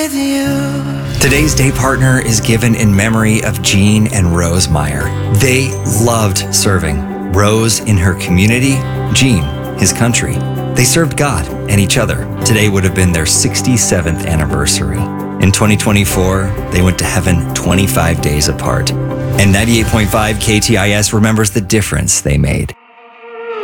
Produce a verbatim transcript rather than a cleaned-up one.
with you. Today's day partner is given in memory of Gene and Rose Meyer. They loved serving. Rose in her community, Gene, his country. They served God and each other. Today would have been their sixty-seventh anniversary. In twenty twenty-four, they went to heaven twenty-five days apart. And ninety-eight point five K T I S remembers the difference they made.